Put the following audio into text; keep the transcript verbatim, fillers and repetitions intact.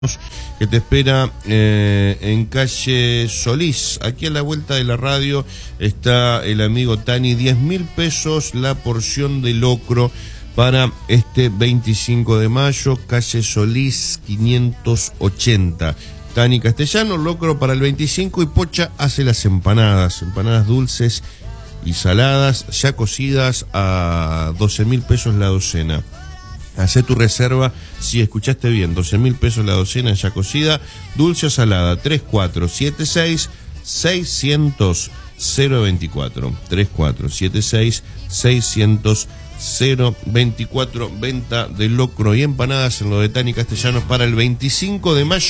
que te espera eh, en calle Solís. Aquí a la vuelta de la radio está el amigo Tani. Diez mil pesos la porción de locro para este veinticinco de mayo, calle Solís quinientos ochenta. Tani Castellano, locro para el veinticinco, y Pocha hace las empanadas, empanadas dulces y saladas, ya cocidas, a doce mil pesos la docena. Hacé tu reserva, si escuchaste bien, doce mil pesos la docena ya cocida, dulce o salada, tres cuatro siete seis seiscientos cero veinticuatro, tres cuatro siete seis seiscientos cero veinticuatro, venta de locro y empanadas en lo de Tani Castellanos para el veinticinco de mayo.